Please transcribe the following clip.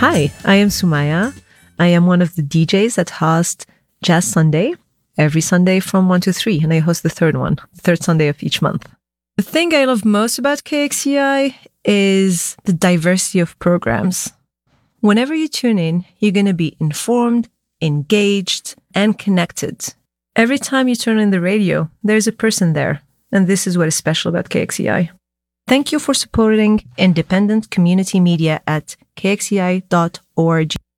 Hi, I am Sumaya. I am one of the DJs that host Jazz Sunday every Sunday from 1 to 3, and I host the third Sunday of each month. The thing I love most about KXCI is the diversity of programs. Whenever you tune in, you're going to be informed, engaged, and connected. Every time you turn on the radio, there's a person there, and this is what is special about KXCI. Thank you for supporting independent community media at kxci.org.